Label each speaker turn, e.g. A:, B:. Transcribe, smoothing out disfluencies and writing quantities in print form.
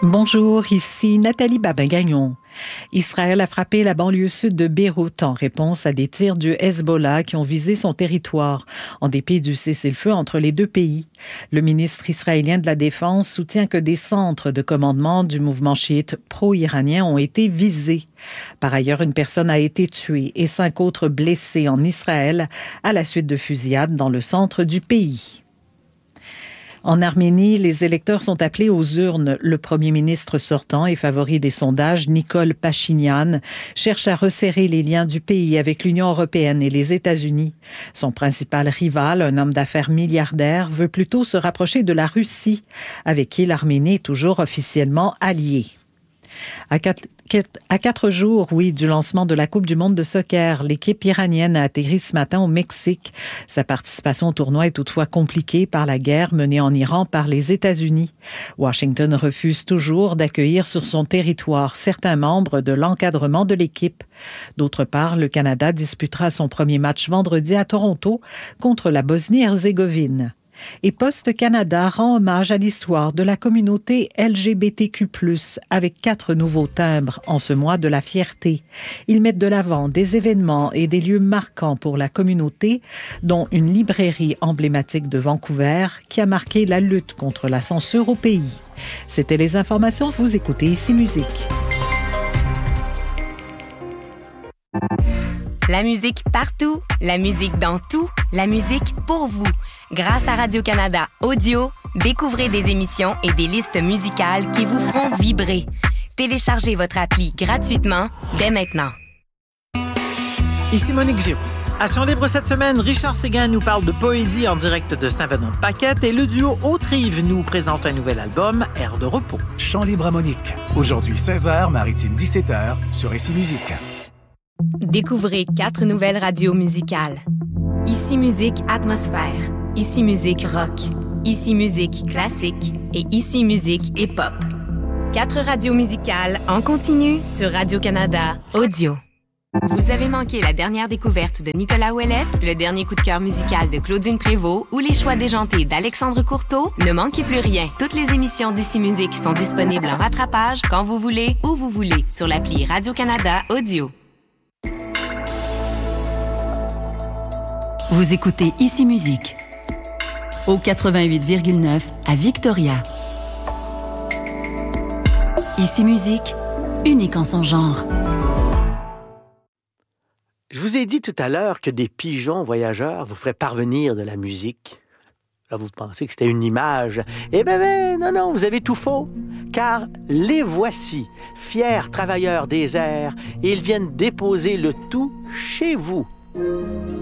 A: Bonjour, ici Nathalie Babin-Gagnon. Israël a frappé la banlieue sud de Beyrouth en réponse à des tirs du Hezbollah qui ont visé son territoire, en dépit du cessez-le-feu entre les deux pays. Le ministre israélien de la Défense soutient que des centres de commandement du mouvement chiite pro-iranien ont été visés. Par ailleurs, une personne a été tuée et 5 autres blessés en Israël à la suite de fusillades dans le centre du pays. En Arménie, les électeurs sont appelés aux urnes. Le premier ministre sortant et favori des sondages, Nikol Pachinian, cherche à resserrer les liens du pays avec l'Union européenne et les États-Unis. Son principal rival, un homme d'affaires milliardaire, veut plutôt se rapprocher de la Russie, avec qui l'Arménie est toujours officiellement alliée. À 4 jours, du lancement de la Coupe du monde de soccer, l'équipe iranienne a atterri ce matin au Mexique. Sa participation au tournoi est toutefois compliquée par la guerre menée en Iran par les États-Unis. Washington refuse toujours d'accueillir sur son territoire certains membres de l'encadrement de l'équipe. D'autre part, le Canada disputera son premier match vendredi à Toronto contre la Bosnie-Herzégovine. Et Poste Canada rend hommage à l'histoire de la communauté LGBTQ+, avec 4 nouveaux timbres en ce mois de la fierté. Ils mettent de l'avant des événements et des lieux marquants pour la communauté, dont une librairie emblématique de Vancouver qui a marqué la lutte contre la censure au pays. C'était les informations, vous écoutez Ici Musique.
B: La musique partout, la musique dans tout, la musique pour vous. Grâce à Radio-Canada Audio, découvrez des émissions et des listes musicales qui vous feront vibrer. Téléchargez votre appli gratuitement dès maintenant.
C: Ici Monique Giroux. À Chant Libre cette semaine, Richard Séguin nous parle de poésie en direct de Saint-Venant-de-Paquette et le duo Haute-Rive nous présente un nouvel album, Air de repos.
D: Chant Libre à Monique. Aujourd'hui 16h, Maritime 17h, sur Ici Musique.
B: Découvrez 4 nouvelles radios musicales. Ici Musique Atmosphère, Ici Musique Rock, Ici Musique Classique et Ici Musique Hip-Hop. 4 radios musicales en continu sur Radio-Canada Audio. Vous avez manqué la dernière découverte de Nicolas Ouellette, le dernier coup de cœur musical de Claudine Prévost ou les choix déjantés d'Alexandre Courteau? Ne manquez plus rien. Toutes les émissions d'Ici Musique sont disponibles en rattrapage quand vous voulez, où vous voulez, sur l'appli Radio-Canada Audio.
E: Vous écoutez Ici Musique au 88,9 à Victoria. Ici Musique, unique en son genre.
F: Je vous ai dit tout à l'heure que des pigeons voyageurs vous feraient parvenir de la musique. Là, vous pensez que c'était une image. Eh ben, non, vous avez tout faux. Car les voici, fiers travailleurs des airs, et ils viennent déposer le tout chez vous.